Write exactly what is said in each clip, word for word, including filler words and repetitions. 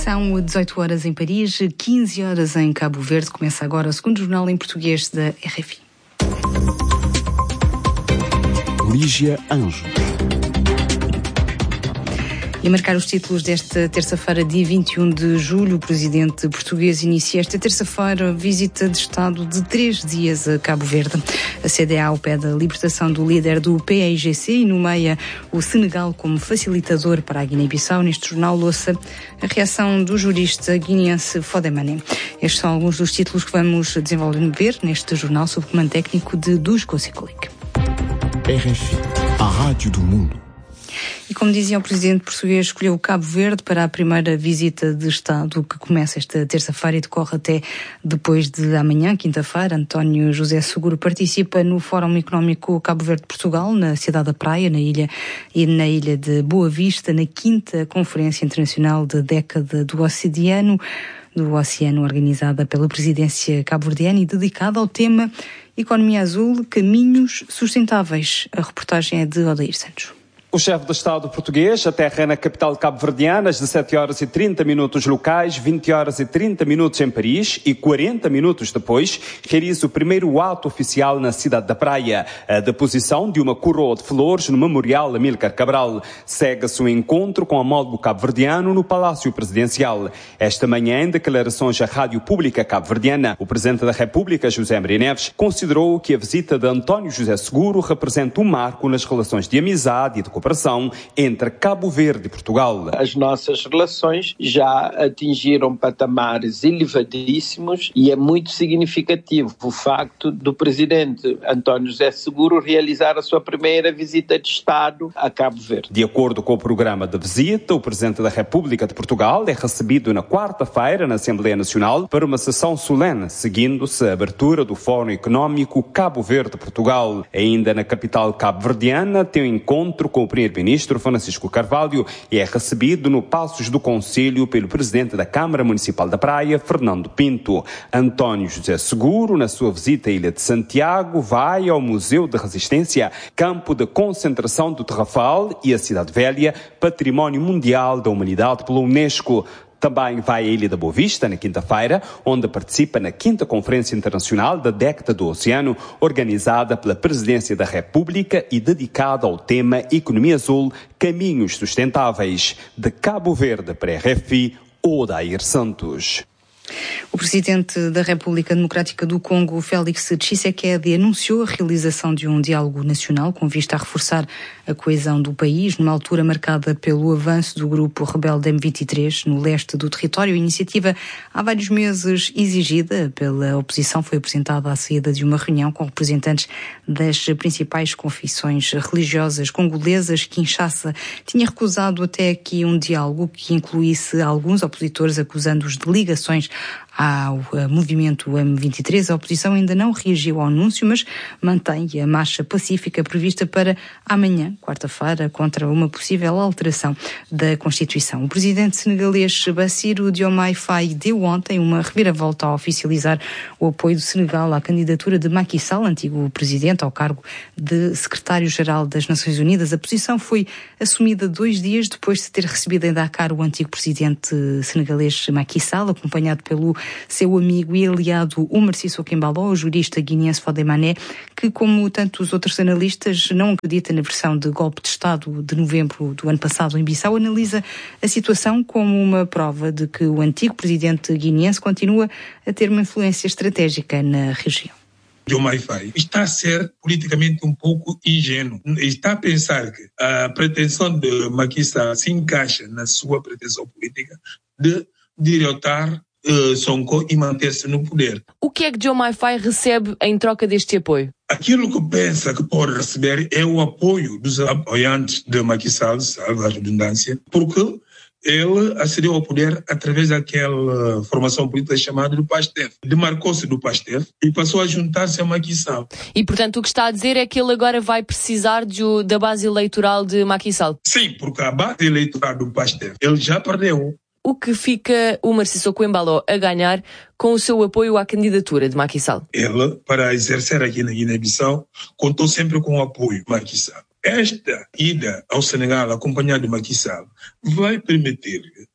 São dezoito horas em Paris, quinze horas em Cabo Verde. Começa agora o segundo jornal em português da R F I. Lígia Anjo. E a marcar os títulos desta terça-feira, dia vinte e um de julho, o presidente português inicia esta terça-feira a visita de Estado de três dias a Cabo Verde. A C D A A U pede a libertação do líder do P A I G C e nomeia o Senegal como facilitador para a Guiné-Bissau. Neste jornal, ouça a reação do jurista guineense Fodé Mané. Estes são alguns dos títulos que vamos desenvolver neste jornal sob o comando técnico de Dusko Sekulik. R F I, a rádio do mundo. E como dizia o presidente português, escolheu Cabo Verde para a primeira visita de Estado que começa esta terça-feira e decorre até depois de amanhã, quinta-feira. António José Seguro participa no Fórum Económico Cabo Verde-Portugal, na cidade da Praia, na ilha e na ilha de Boa Vista, na quinta Conferência Internacional da Década do Oceano, do Oceano, organizada pela presidência cabo-verdiana e dedicada ao tema Economia Azul, Caminhos Sustentáveis. A reportagem é de Odair Santos. O chefe de Estado português aterra na capital cabo-verdiana às dezessete horas e trinta minutos locais, vinte horas e trinta minutos em Paris e quarenta minutos depois realiza o primeiro ato oficial na cidade da Praia, a deposição de uma coroa de flores no Memorial Amílcar Cabral. Segue-se o encontro com a amálgama cabo-verdiano no Palácio Presidencial. Esta manhã, em declarações à Rádio Pública Cabo-Verdiana, o Presidente da República, José Maria Neves, considerou que a visita de António José Seguro representa um marco nas relações de amizade e de cooperação entre Cabo Verde e Portugal. As nossas relações já atingiram patamares elevadíssimos e é muito significativo o facto do presidente António José Seguro realizar a sua primeira visita de Estado a Cabo Verde. De acordo com o programa de visita, o Presidente da República de Portugal é recebido na quarta-feira na Assembleia Nacional para uma sessão solene, seguindo-se a abertura do Fórum Económico Cabo Verde-Portugal. Ainda na capital cabo-verdiana tem um encontro com o Primeiro-Ministro Francisco Carvalho e é recebido no Passos do Conselho pelo Presidente da Câmara Municipal da Praia, Fernando Pinto. António José Seguro, na sua visita à Ilha de Santiago, vai ao Museu da Resistência, campo de concentração do Tarrafal e a Cidade Velha, Património Mundial da Humanidade pela Unesco. Também vai à Ilha da Boa Vista, na quinta-feira, onde participa na quinta Conferência Internacional da Década do Oceano, organizada pela Presidência da República e dedicada ao tema Economia Azul, Caminhos Sustentáveis. De Cabo Verde para a R F I, Odair Santos. O presidente da República Democrática do Congo, Félix Tshisekedi, anunciou a realização de um diálogo nacional com vista a reforçar a coesão do país, numa altura marcada pelo avanço do grupo rebelde M vinte e três no leste do território. A iniciativa, há vários meses exigida pela oposição, foi apresentada à saída de uma reunião com representantes das principais confissões religiosas congolesas. Kinshasa tinha recusado até aqui um diálogo que incluísse alguns opositores, acusando-os de ligações ao movimento M vinte e três. A oposição ainda não reagiu ao anúncio, mas mantém a marcha pacífica prevista para amanhã, quarta-feira, contra uma possível alteração da Constituição. O presidente senegalês Bassirou Diomaye Faye deu ontem uma reviravolta ao oficializar o apoio do Senegal à candidatura de Macky Sall, antigo presidente, ao cargo de secretário-geral das Nações Unidas. A posição foi assumida dois dias depois de ter recebido em Dakar o antigo presidente senegalês Macky Sall, acompanhado pelo seu amigo e aliado Oumar Sissoko Embalo, o jurista guineense Fodé Mané, que, como tantos outros analistas, não acredita na versão de golpe de Estado de novembro do ano passado em Bissau, analisa a situação como uma prova de que o antigo presidente guineense continua a ter uma influência estratégica na região. Diomaye Faye está a ser politicamente um pouco ingênuo. Está a pensar que a pretensão de Macky Sall se encaixa na sua pretensão política de derrotar Uh, Sonko e manter-se no poder. O que é que Diomaye Faye recebe em troca deste apoio? Aquilo que pensa que pode receber é o apoio dos apoiantes de Macky Sall, salvo a redundância, porque ele acedeu ao poder através daquela formação política chamada do PASTEF. Demarcou-se do PASTEF e passou a juntar-se a Macky Sall. E, portanto, o que está a dizer é que ele agora vai precisar de, da base eleitoral de Macky Sall? Sim, porque a base eleitoral do PASTEF ele já perdeu. O que fica Oumar Sissoko Embalo a ganhar com o seu apoio à candidatura de Macky Sall? Ele, para exercer aqui na Guiné-Bissau, contou sempre com o apoio de Macky Sall. Esta ida ao Senegal, acompanhado de Macky Sall, vai permitir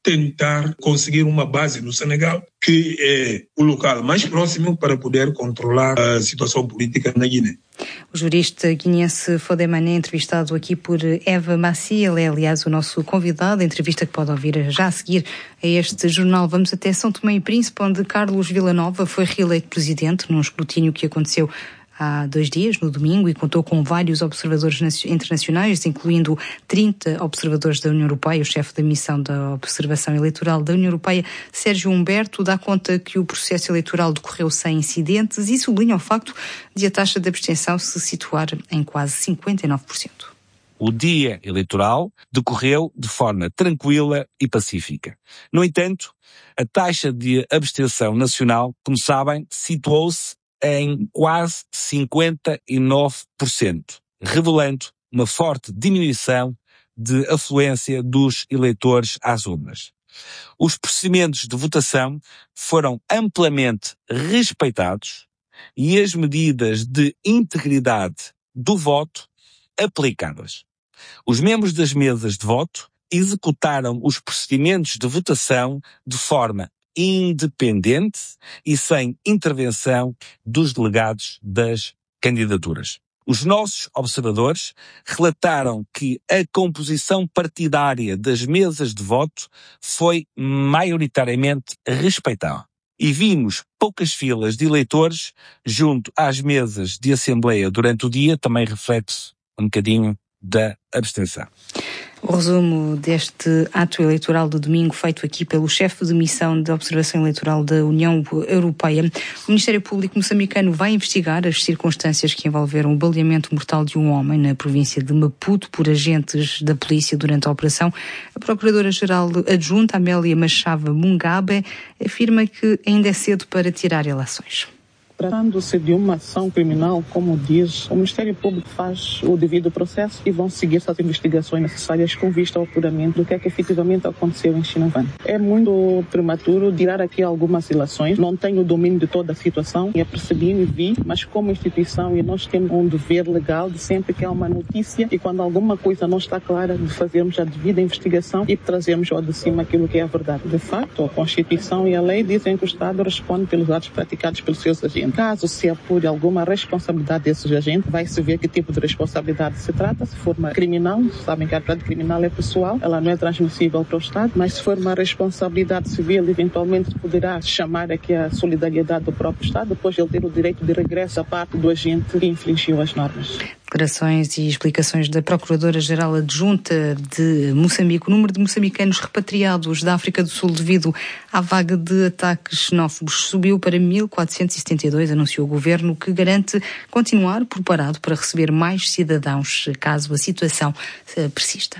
tentar conseguir uma base no Senegal, que é o local mais próximo para poder controlar a situação política na Guiné. O jurista guineense Fodé Mané, entrevistado aqui por Eva Massi, ele é, aliás, o nosso convidado, a entrevista que pode ouvir já a seguir a este jornal. Vamos até São Tomé e Príncipe, onde Carlos Villanova foi reeleito presidente num escrutínio que aconteceu há dois dias, no domingo, e contou com vários observadores internacionais, incluindo trinta observadores da União Europeia. O chefe da missão da observação eleitoral da União Europeia, Sérgio Humberto, dá conta que o processo eleitoral decorreu sem incidentes e sublinha o facto de a taxa de abstenção se situar em quase cinquenta e nove por cento. O dia eleitoral decorreu de forma tranquila e pacífica. No entanto, a taxa de abstenção nacional, como sabem, situou-se em quase cinquenta e nove por cento, revelando uma forte diminuição de afluência dos eleitores às urnas. Os procedimentos de votação foram amplamente respeitados e as medidas de integridade do voto aplicadas. Os membros das mesas de voto executaram os procedimentos de votação de forma independente e sem intervenção dos delegados das candidaturas. Os nossos observadores relataram que a composição partidária das mesas de voto foi maioritariamente respeitada. E vimos poucas filas de eleitores junto às mesas de assembleia durante o dia, também reflete um bocadinho da abstenção. O resumo deste ato eleitoral de domingo, feito aqui pelo chefe de missão de observação eleitoral da União Europeia. O Ministério Público moçambicano vai investigar as circunstâncias que envolveram o baleamento mortal de um homem na província de Maputo por agentes da polícia durante a operação. A Procuradora-Geral Adjunta, Amélia Machava Mungabe, afirma que ainda é cedo para tirar ilações. Tratando-se de uma ação criminal, como diz, o Ministério Público faz o devido processo e vão seguir-se as investigações necessárias com vista ao apuramento do que é que efetivamente aconteceu em Chinavane. É muito prematuro tirar aqui algumas ilações, não tenho o domínio de toda a situação, e apercebi e vi, mas como instituição e nós temos um dever legal de sempre que há uma notícia e quando alguma coisa não está clara, de fazermos a devida investigação e trazermos ao de cima aquilo que é a verdade. De facto, a Constituição e a lei dizem que o Estado responde pelos atos praticados pelos seus agentes. Caso se apure alguma responsabilidade desses agentes, vai-se ver que tipo de responsabilidade se trata. Se for uma criminal, sabem que a atividade criminal é pessoal, ela não é transmissível para o Estado, mas se for uma responsabilidade civil, eventualmente poderá chamar aqui a solidariedade do próprio Estado, depois ele ter o direito de regresso à parte do agente que infringiu as normas. Declarações e explicações da Procuradora-Geral Adjunta de Moçambique. O número de moçambicanos repatriados da África do Sul devido à vaga de ataques xenófobos subiu para mil quatrocentos e setenta e dois, anunciou o Governo, que garante continuar preparado para receber mais cidadãos caso a situação persista.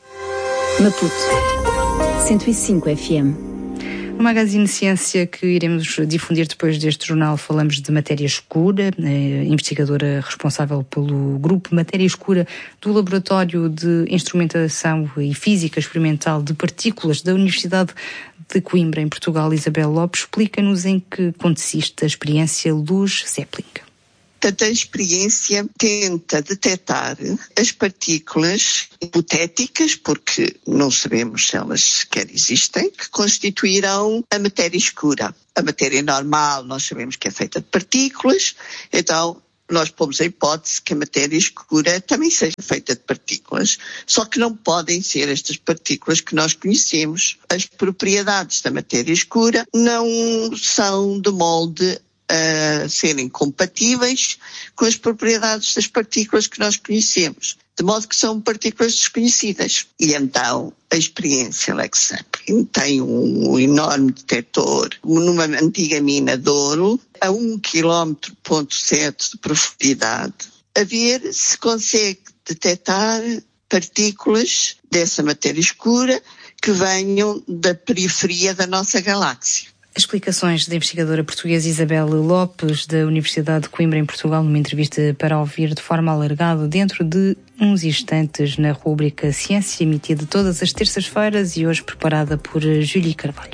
Maputo, cento e cinco F M. No Magazine Ciência, que iremos difundir depois deste jornal, falamos de matéria escura, a investigadora responsável pelo grupo Matéria Escura do Laboratório de Instrumentação e Física Experimental de Partículas da Universidade de Coimbra, em Portugal, Isabel Lopes, explica-nos em que consiste a experiência Luz Zeppelin. Portanto, a experiência tenta detectar as partículas hipotéticas, porque não sabemos se elas sequer existem, que constituirão a matéria escura. A matéria normal nós sabemos que é feita de partículas, então nós pomos a hipótese que a matéria escura também seja feita de partículas, só que não podem ser estas partículas que nós conhecemos. As propriedades da matéria escura não são de molde a serem compatíveis com as propriedades das partículas que nós conhecemos, de modo que são partículas desconhecidas. E então a experiência Lux Zeppelin tem um enorme detector numa antiga mina de ouro a um quilômetro ponto sete de profundidade, a ver se consegue detectar partículas dessa matéria escura que venham da periferia da nossa galáxia. Explicações da investigadora portuguesa Isabel Lopes, da Universidade de Coimbra, em Portugal, numa entrevista para ouvir de forma alargada dentro de uns instantes na rúbrica Ciência, emitida todas as terças-feiras e hoje preparada por Júlia Carvalho.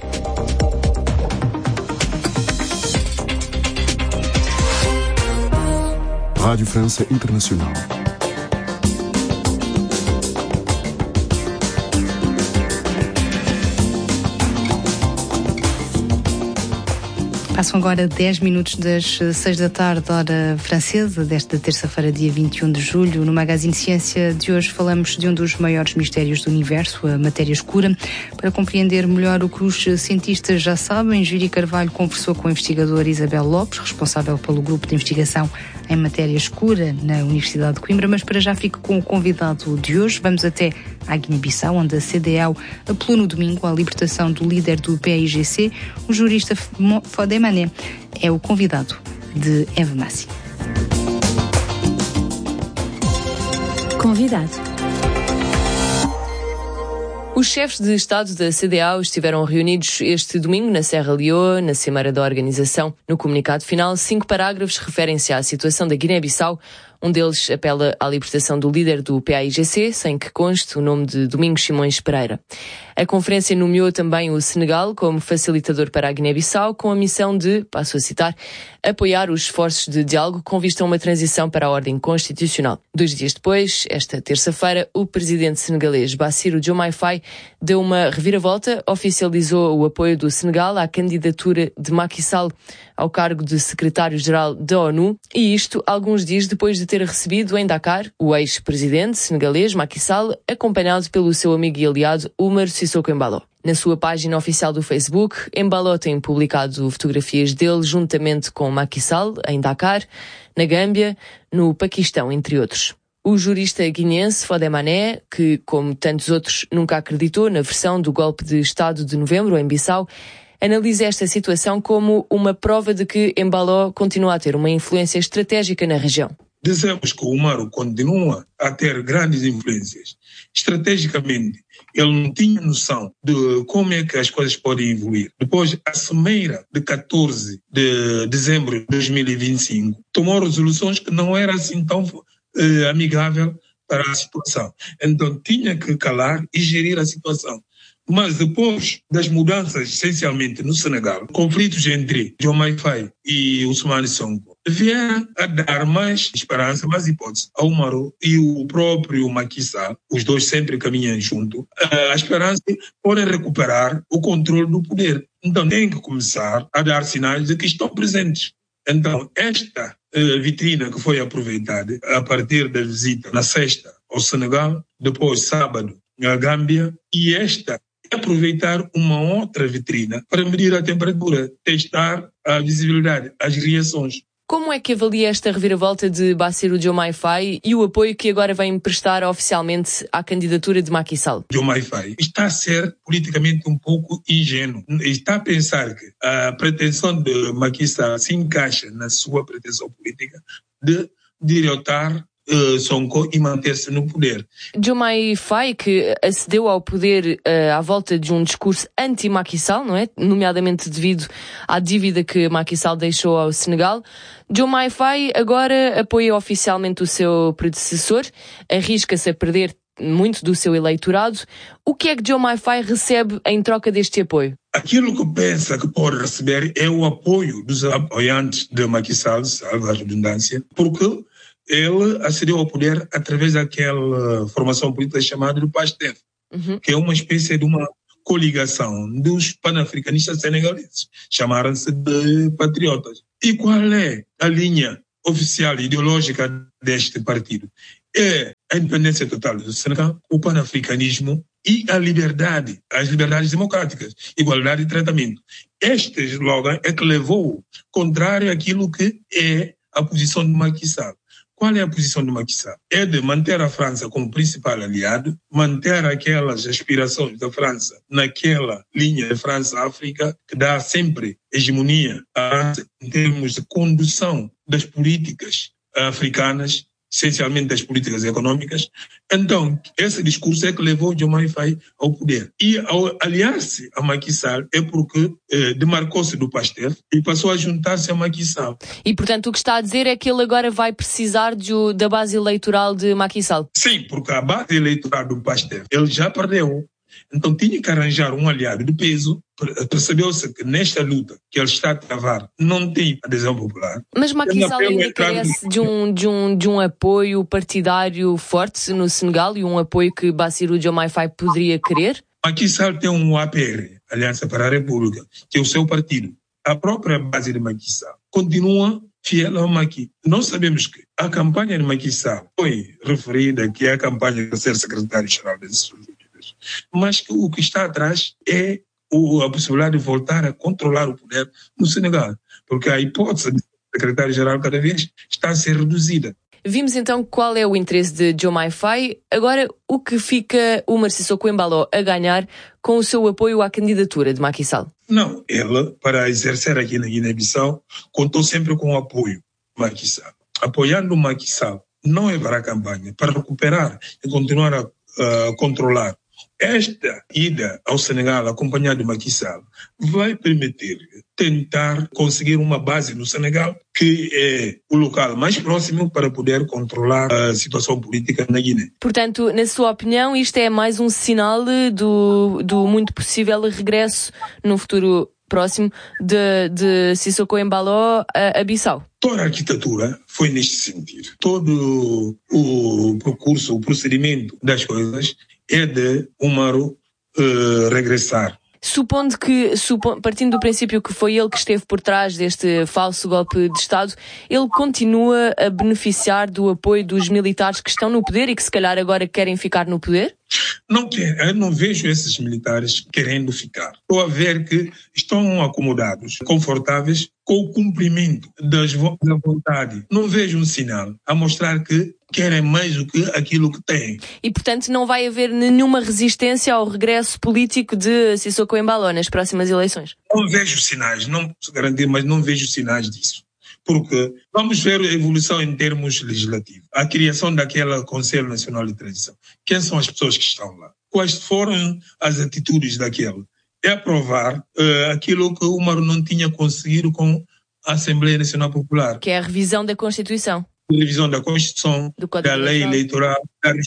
Rádio França Internacional. Passam agora dez minutos das seis da tarde, hora francesa, desta terça-feira, dia vinte e um de julho. No Magazine Ciência de hoje falamos de um dos maiores mistérios do universo, a matéria escura. Para compreender melhor o que os cientistas já sabem, Júri Carvalho conversou com a investigadora Isabel Lopes, responsável pelo grupo de investigação em matéria escura na Universidade de Coimbra, mas para já fico com o convidado de hoje. Vamos até à Guiné-Bissau, onde a C D A O apelou no domingo à libertação do líder do P A I G C, o jurista Fodé Mané. É o convidado de Eva Massi. Convidado. Os chefes de Estado da C D A O estiveram reunidos este domingo na Serra Leoa, na Cimeira da organização. No comunicado final, cinco parágrafos referem-se à situação da Guiné-Bissau. Um deles apela à libertação do líder do P A I G C, sem que conste o nome de Domingos Simões Pereira. A conferência nomeou também o Senegal como facilitador para a Guiné-Bissau, com a missão de, passo a citar, apoiar os esforços de diálogo com vista a uma transição para a ordem constitucional. Dois dias depois, esta terça-feira, o presidente senegalês Bassirou Diomaye Faye deu uma reviravolta, oficializou o apoio do Senegal à candidatura de Macky Sall ao cargo de secretário-geral da ONU, e isto alguns dias depois de ter recebido em Dakar o ex-presidente senegalês Macky Sall, acompanhado pelo seu amigo e aliado Oumar Sissoko Embalo. Na sua página oficial do Facebook, Embalo tem publicado fotografias dele juntamente com Macky Sall em Dakar, na Gâmbia, no Paquistão, entre outros. O jurista guineense Fodé Mané, que, como tantos outros, nunca acreditou na versão do golpe de Estado de novembro em Bissau, analisa esta situação como uma prova de que Embalo continua a ter uma influência estratégica na região. Dizemos que o Umaru continua a ter grandes influências. Estrategicamente, ele não tinha noção de como é que as coisas podem evoluir. Depois, a Cimeira de catorze de dezembro de dois mil e vinte e cinco tomou resoluções que não eram assim tão eh, amigável para a situação. Então, tinha que calar e gerir a situação. Mas depois das mudanças, essencialmente no Senegal, conflitos entre Diomaye Faye e Ousmane Sonko vieram a dar mais esperança, mais hipótese ao Umaru e o próprio Macky Sall, os dois sempre caminham junto, a esperança de podem recuperar o controle do poder. Então tem que começar a dar sinais de que estão presentes. Então esta uh, vitrina que foi aproveitada a partir da visita na sexta ao Senegal, depois sábado na Gâmbia, e esta aproveitar uma outra vitrina para medir a temperatura, testar a visibilidade, as reações. Como é que avalia esta reviravolta de Bassirou Diomaye Faye e o apoio que agora vem prestar oficialmente à candidatura de Macky Sall? Diomaye Faye está a ser politicamente um pouco ingênuo. Está a pensar que a pretensão de Macky Sall se encaixa na sua pretensão política de derrotar Uh, Sonko e manter-se no poder. Diomaye Faye, que acedeu ao poder uh, à volta de um discurso anti-Macky Sall, não é? Nomeadamente devido à dívida que Macky Sall deixou ao Senegal. Diomaye Faye agora apoia oficialmente o seu predecessor, arrisca-se a perder muito do seu eleitorado. O que é que Diomaye Faye recebe em troca deste apoio? Aquilo que pensa que pode receber é o apoio dos apoiantes de Macky Sall, salvo a redundância, porque ele acedeu ao poder através daquela formação política chamada do PASTEF, uhum. que é uma espécie de uma coligação dos panafricanistas senegaleses, chamaram-se de patriotas. E qual é a linha oficial ideológica deste partido? É a independência total do Senegal, o panafricanismo e a liberdade, as liberdades democráticas, igualdade de tratamento. Este slogan é que levou contrário àquilo que é a posição de Macky Sall. Qual é a posição de Macky Sall? É de manter a França como principal aliado, manter aquelas aspirações da França naquela linha de França-África que dá sempre hegemonia à França em termos de condução das políticas africanas, essencialmente das políticas econômicas. Então, esse discurso é que levou Diomaye Faye ao poder. E ao aliar-se a Macky Sall é porque eh, demarcou-se do PASTEF e passou a juntar-se a Macky Sall. E, portanto, o que está a dizer é que ele agora vai precisar de, da base eleitoral de Macky Sall? Sim, porque a base eleitoral do PASTEF ele já perdeu. Então tinha que arranjar um aliado de peso. Percebeu-se que nesta luta que ele está a travar não tem adesão popular. Mas Macky Sall ainda carece de um, de, um, de um apoio partidário forte no Senegal e um apoio que Bassirou Diomaye Faye poderia querer? Macky Sall tem um A P R, Aliança para a República, que é o seu partido. a própria base de Macky Sall continua fiel ao Macky. Nós sabemos que a campanha de Macky Sall foi referida que é a campanha de ser secretário-geral das Nações Unidas, mas que o que está atrás é a possibilidade de voltar a controlar o poder no Senegal, porque a hipótese de secretário-geral cada vez está a ser reduzida. Vimos então qual é o interesse de Diomaye Faye. Agora, o que fica Umar Sissoko Embalo a ganhar com o seu apoio à candidatura de Macky Sall? Não, ele, para exercer aqui na Guiné-Bissau, contou sempre com o apoio de Macky Sall. Apoiando o Macky Sall não é para a campanha, para recuperar e continuar a uh, controlar. Esta ida ao Senegal, acompanhado de Macky Sall, vai permitir tentar conseguir uma base no Senegal, que é o local mais próximo para poder controlar a situação política na Guiné. Portanto, na sua opinião, isto é mais um sinal do, do muito possível regresso no futuro próximo de, de Sissoko Embalo a, a Bissau? Toda a arquitetura foi neste sentido. Todo o percurso, o procedimento das coisas é de Umaru uh, regressar. Supondo que, supo, partindo do princípio que foi ele que esteve por trás deste falso golpe de Estado, ele continua a beneficiar do apoio dos militares que estão no poder e que se calhar agora querem ficar no poder? Não quero, eu não vejo esses militares querendo ficar. Estou a ver que estão acomodados, confortáveis com o cumprimento das vo- da vontade. Não vejo um sinal a mostrar que querem mais do que aquilo que têm. E, portanto, não vai haver nenhuma resistência ao regresso político de Sissoko Embalo nas próximas eleições? Não vejo sinais, não posso garantir, mas não vejo sinais disso. Porque vamos ver a evolução em termos legislativos. A criação daquele Conselho Nacional de Transição. Quem são as pessoas que estão lá? Quais foram as atitudes daquele? É aprovar uh, aquilo que o Umaru não tinha conseguido com a Assembleia Nacional Popular. Que é a revisão da Constituição. A revisão da Constituição, da lei eleitoral, da